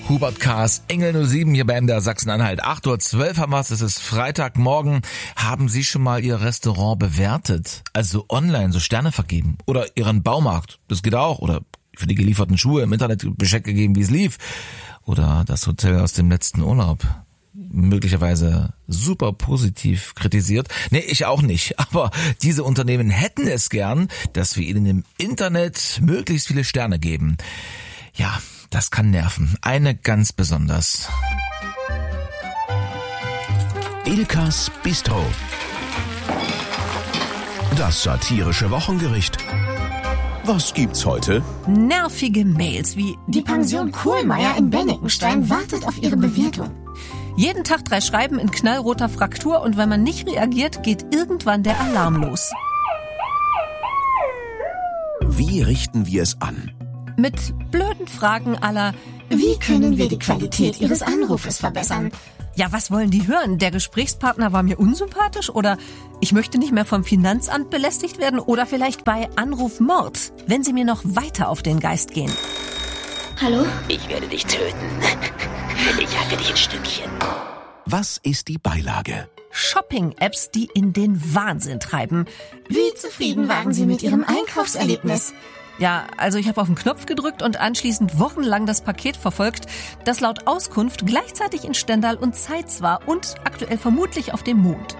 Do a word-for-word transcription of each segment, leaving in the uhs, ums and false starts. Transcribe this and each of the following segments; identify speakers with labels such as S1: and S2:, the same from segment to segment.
S1: Hubert Kaas, Engel null sieben hier bei M D R Sachsen-Anhalt. acht Uhr zwölf haben wir es, es ist Freitagmorgen. Haben Sie schon mal Ihr Restaurant bewertet? Also online so Sterne vergeben? Oder Ihren Baumarkt? Das geht auch. Oder für die gelieferten Schuhe im Internet Bescheid gegeben, wie es lief? Oder das Hotel aus dem letzten Urlaub? Möglicherweise super positiv kritisiert. Nee, ich auch nicht. Aber diese Unternehmen hätten es gern, dass wir ihnen im Internet möglichst viele Sterne geben. Ja, das kann nerven. Eine ganz besonders.
S2: Ilkas Bistro. Das satirische Wochengericht. Was gibt's heute?
S3: Nervige Mails wie:
S4: Die Pension Kohlmeier in Bennekenstein wartet auf ihre Bewertung.
S3: Jeden Tag drei Schreiben in knallroter Fraktur und wenn man nicht reagiert, geht irgendwann der Alarm los.
S2: Wie richten wir es an?
S3: Mit blöden Fragen à la:
S4: Wie können wir die Qualität Ihres Anrufes verbessern?
S3: Ja, was wollen die hören? Der Gesprächspartner war mir unsympathisch oder ich möchte nicht mehr vom Finanzamt belästigt werden oder vielleicht bei Anrufmord, wenn Sie mir noch weiter auf den Geist gehen.
S4: Hallo?
S5: Ich werde dich töten. Ich hacke dich in Stückchen.
S2: Was ist die Beilage?
S3: Shopping-Apps, die in den Wahnsinn treiben.
S4: Wie zufrieden waren Sie mit Ihrem Einkaufserlebnis?
S3: Ja, also ich habe auf den Knopf gedrückt und anschließend wochenlang das Paket verfolgt, das laut Auskunft gleichzeitig in Stendal und Zeitz war und aktuell vermutlich auf dem Mond.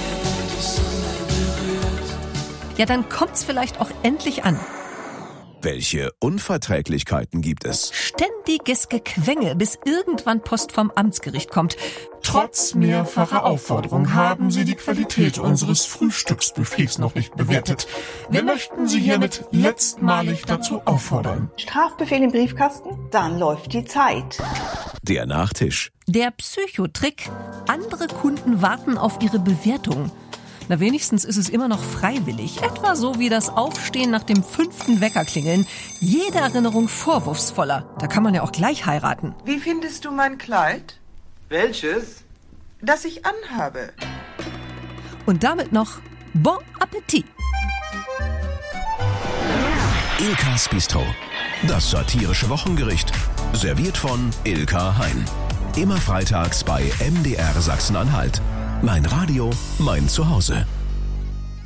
S3: Ja, dann kommt's vielleicht auch endlich an.
S2: Welche Unverträglichkeiten gibt es?
S3: Ständiges Gequengel, bis irgendwann Post vom Amtsgericht kommt.
S6: Trotz mehrfacher Aufforderung haben Sie die Qualität unseres Frühstücksbuffets noch nicht bewertet. Wir möchten Sie hiermit letztmalig dazu auffordern.
S7: Strafbefehl im Briefkasten? Dann läuft die Zeit.
S2: Der Nachtisch.
S3: Der Psychotrick: Andere Kunden warten auf ihre Bewertung. Na, wenigstens ist es immer noch freiwillig. Etwa so wie das Aufstehen nach dem fünften Weckerklingeln. Jede Erinnerung vorwurfsvoller. Da kann man ja auch gleich heiraten.
S8: Wie findest du mein Kleid?
S9: Welches?
S8: Das ich anhabe.
S3: Und damit noch Bon Appetit.
S2: Ilkas Bistro. Das satirische Wochengericht. Serviert von Ilka Hein. Immer freitags bei M D R Sachsen-Anhalt. Mein Radio, mein Zuhause.